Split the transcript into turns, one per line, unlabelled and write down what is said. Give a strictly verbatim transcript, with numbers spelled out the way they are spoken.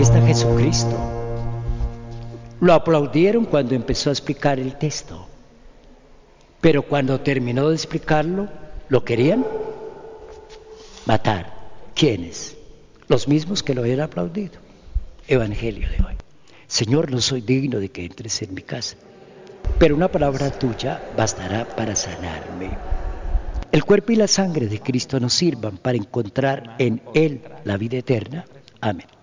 está Jesucristo. Lo aplaudieron cuando empezó a explicar el texto, pero cuando terminó de explicarlo, ¿lo querían matar? ¿Quiénes? Los mismos que lo habían aplaudido. Evangelio de hoy. Señor, no soy digno de que entres en mi casa, pero una palabra tuya bastará para sanarme. El cuerpo y la sangre de Cristo nos sirvan para encontrar en Él la vida eterna. Amén.